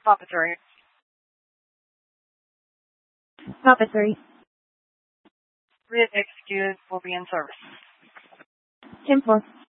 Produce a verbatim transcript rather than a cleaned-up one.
Papa three. Papa three. Writ executed will be in service. ten four.